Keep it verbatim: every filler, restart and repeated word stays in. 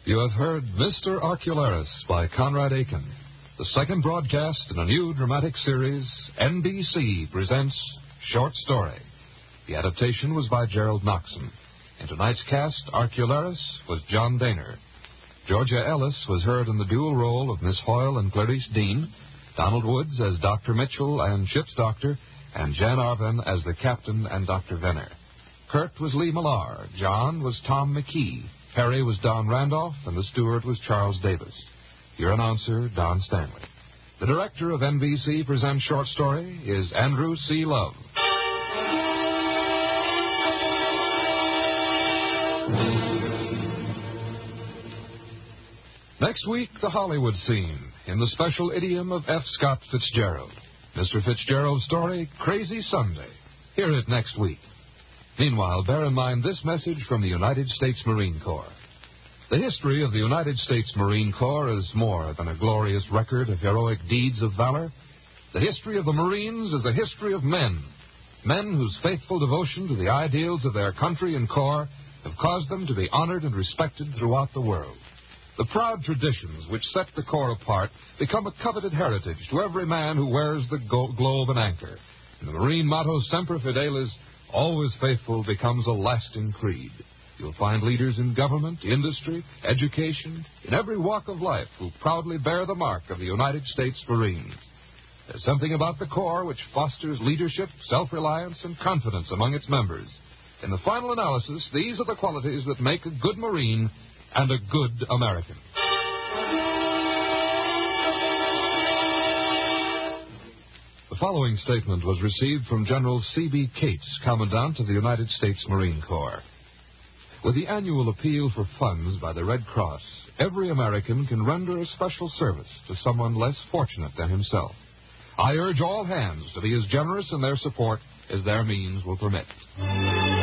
You have heard Mister Ocularis by Conrad Aiken. The second broadcast in a new dramatic series, N B C presents Short Story. The adaptation was by Gerald Noxon. In tonight's cast, Ocularis was John Daner. Georgia Ellis was heard in the dual role of Miss Hoyle and Clarice Dean, Donald Woods as Doctor Mitchell and Ship's Doctor, and Jan Arvin as the Captain and Doctor Venner. Kurt was Lee Millar, John was Tom McKee, Harry was Don Randolph, and the steward was Charles Davis. Your announcer, Don Stanley. The director of N B C Presents Short Story is Andrew C. Love. Next week, the Hollywood scene, in the special idiom of F. Scott Fitzgerald. Mister Fitzgerald's story, Crazy Sunday. Hear it next week. Meanwhile, bear in mind this message from the United States Marine Corps. The history of the United States Marine Corps is more than a glorious record of heroic deeds of valor. The history of the Marines is a history of men, men whose faithful devotion to the ideals of their country and corps have caused them to be honored and respected throughout the world. The proud traditions which set the Corps apart become a coveted heritage to every man who wears the go- globe and anchor. And the Marine motto, Semper Fidelis, always faithful, becomes a lasting creed. You'll find leaders in government, industry, education, in every walk of life who proudly bear the mark of the United States Marines. There's something about the Corps which fosters leadership, self-reliance, and confidence among its members. In the final analysis, these are the qualities that make a good Marine and a good American. The following statement was received from General C B Cates, Commandant of the United States Marine Corps. With the annual appeal for funds by the Red Cross, every American can render a special service to someone less fortunate than himself. I urge all hands to be as generous in their support as their means will permit.